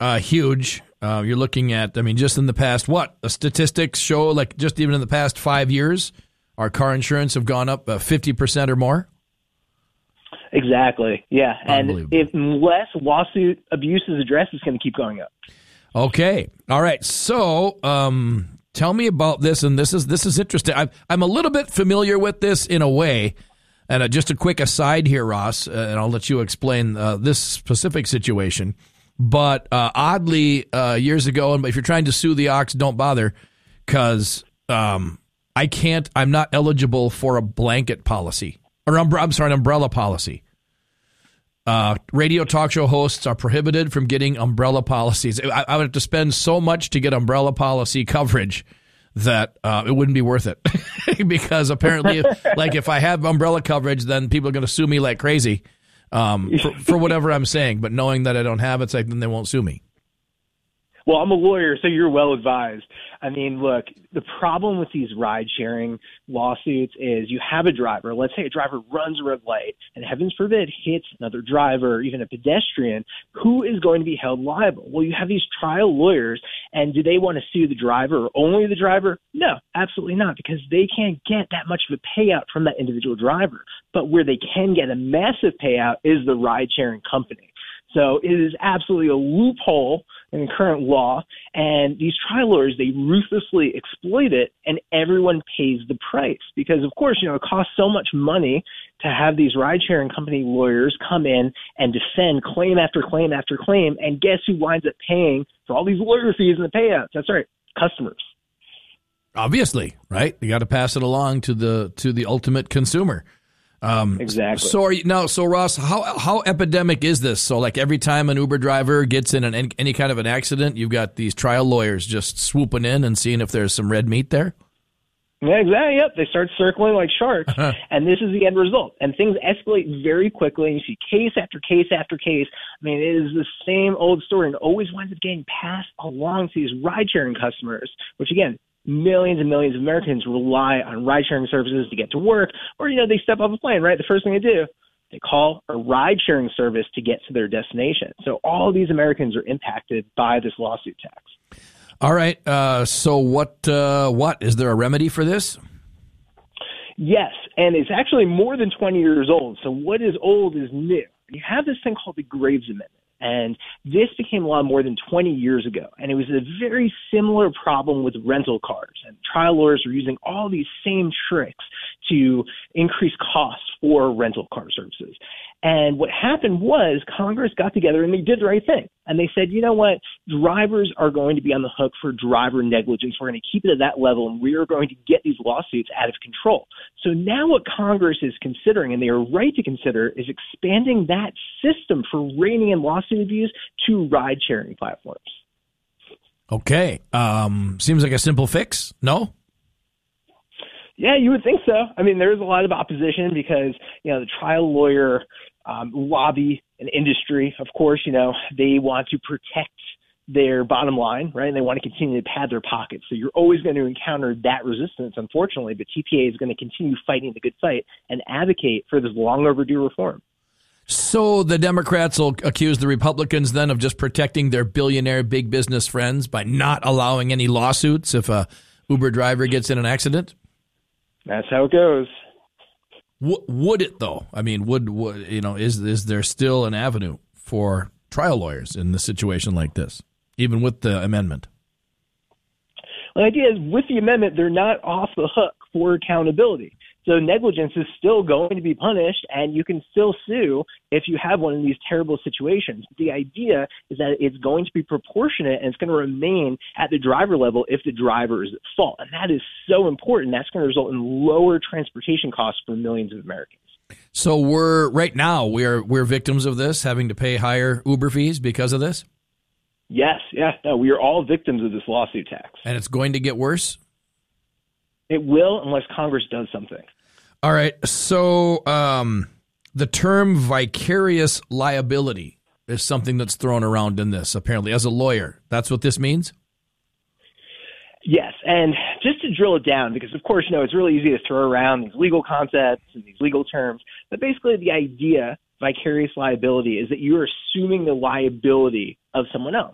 huge. You're looking at, I mean, just in the past, statistics show, like just even in the past 5 years, our car insurance have gone up 50% or more? Exactly, yeah. And if less lawsuit abuse is addressed, it's going to keep going up. Okay. All right. So tell me about this, and this is interesting. I'm a little bit familiar with this in a way. And just a quick aside here, Ross, and I'll let you explain this specific situation. But oddly, years ago, and if you're trying to sue the Ox, don't bother, because I'm not eligible for a blanket policy, or an umbrella policy. Radio talk show hosts are prohibited from getting umbrella policies. I would have to spend so much to get umbrella policy coverage that it wouldn't be worth it. Because apparently, like if I have umbrella coverage, then people are going to sue me like crazy for whatever I'm saying. But knowing that I don't have it, then they won't sue me. Well, I'm a lawyer, so you're well advised. I mean, look, the problem with these ride-sharing lawsuits is you have a driver. Let's say a driver runs a red light and, heavens forbid, hits another driver or even a pedestrian. Who is going to be held liable? Well, you have these trial lawyers, and do they want to sue the driver or only the driver? No, absolutely not, because they can't get that much of a payout from that individual driver. But where they can get a massive payout is the ride-sharing company. So it is absolutely a loophole in current law, and these trial lawyers, they ruthlessly exploit it, and everyone pays the price because, of course, it costs so much money to have these ride-sharing company lawyers come in and defend claim after claim after claim, and guess who winds up paying for all these lawyer fees and the payouts? That's right, customers. Obviously, right? You got to pass it along to the ultimate consumer. Exactly. So Ross, how epidemic is this? So like every time an Uber driver gets in any kind of an accident, you've got these trial lawyers just swooping in and seeing if there's some red meat there? Yeah, exactly. Yep. They start circling like sharks, and this is the end result. And things escalate very quickly, and you see case after case after case. I mean, it is the same old story, and always winds up getting passed along to these ride-sharing customers, which, again, millions and millions of Americans rely on ride-sharing services to get to work, or, they step off a plane, right? The first thing they do, they call a ride-sharing service to get to their destination. So all of these Americans are impacted by this lawsuit tax. All right. So what is there a remedy for this? Yes, and it's actually more than 20 years old. So what is old is new. You have this thing called the Graves Amendment. And this became law more than 20 years ago. And it was a very similar problem with rental cars. And trial lawyers were using all these same tricks to increase costs for rental car services. And what happened was Congress got together and they did the right thing. And they said, you know what? Drivers are going to be on the hook for driver negligence. We're going to keep it at that level, and we are going to get these lawsuits out of control. So now what Congress is considering, and they are right to consider, is expanding that system for reining in lawsuit abuse to ride-sharing platforms. Okay. Seems like a simple fix, no? Yeah, you would think so. I mean, there's a lot of opposition because, the trial lawyer lobby and industry, of course, they want to protect their bottom line, right? And they want to continue to pad their pockets. So you're always going to encounter that resistance, unfortunately, but TPA is going to continue fighting the good fight and advocate for this long overdue reform. So the Democrats will accuse the Republicans then of just protecting their billionaire big business friends by not allowing any lawsuits if a Uber driver gets in an accident? That's how it goes. Would it, though? I mean, is there still an avenue for trial lawyers in a situation like this, even with the amendment? Well, the idea is with the amendment, they're not off the hook for accountability. So negligence is still going to be punished, and you can still sue if you have one of these terrible situations. The idea is that it's going to be proportionate, and it's going to remain at the driver level if the driver is at fault. And that is so important. That's going to result in lower transportation costs for millions of Americans. So we're victims of this, having to pay higher Uber fees because of this? Yes. Yeah. No, we are all victims of this lawsuit tax. And it's going to get worse? It will, unless Congress does something. All right. So the term vicarious liability is something that's thrown around in this, apparently. As a lawyer, that's what this means? Yes. And just to drill it down, because, of course, it's really easy to throw around these legal concepts and these legal terms. But basically the idea, vicarious liability, is that you're assuming the liability of someone else.